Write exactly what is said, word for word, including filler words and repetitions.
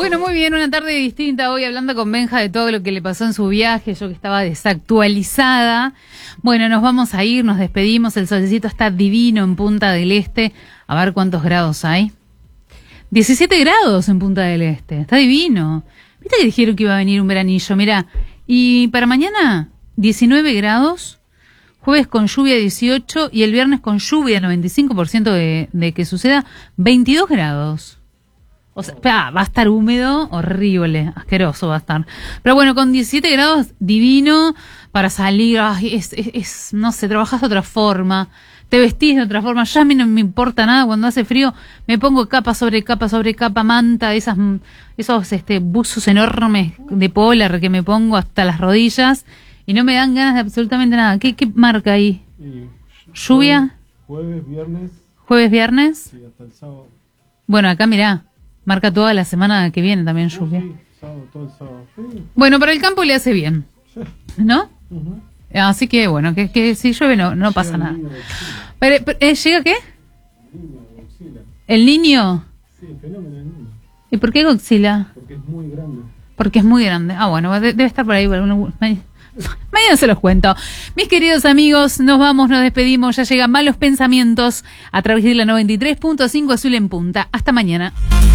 Bueno, muy bien, una tarde distinta hoy hablando con Benja de todo lo que le pasó en su viaje, yo que estaba desactualizada. Bueno, nos vamos a ir, nos despedimos, el solecito está divino en Punta del Este. A ver cuántos grados hay. diecisiete grados en Punta del Este, está divino. ¿Viste que dijeron que iba a venir un veranillo? Mirá, y para mañana diecinueve grados, jueves con lluvia dieciocho y el viernes con lluvia noventa y cinco por ciento de, de que suceda veintidós grados. O sea, va a estar húmedo, horrible, asqueroso va a estar. Pero bueno, con diecisiete grados, divino para salir. Ay, es, es, es, no sé, trabajas de otra forma, te vestís de otra forma. Ya a mí no me importa nada cuando hace frío. Me pongo capa sobre capa sobre capa, manta, esas, esos este, buzos enormes de polar que me pongo hasta las rodillas y no me dan ganas de absolutamente nada. ¿Qué, qué marca ahí? Sí, ¿Lluvia? Jueves, viernes. ¿Jueves, viernes? Sí, hasta el sábado. Bueno, acá mirá. Marca toda la semana que viene también lluvia. Sí, sábado, todo el sábado. Sí. Bueno, para el campo le hace bien, Sí. ¿no? Uh-huh. Así que bueno, que, que si llueve no, no pasa Llega nada. el niño de Godzilla. Pero, pero, ¿eh, ¿llega qué? El niño de Godzilla. ¿El niño? Sí, el fenómeno del niño. ¿Y por qué Godzilla? Porque es muy grande. Porque es muy grande. Ah, bueno, de- debe estar por ahí. Por alguna- ma- Mañana se los cuento. Mis queridos amigos, nos vamos, nos despedimos. Ya llegan Malos Pensamientos a través de la noventa y tres punto cinco Azul en Punta. Hasta mañana.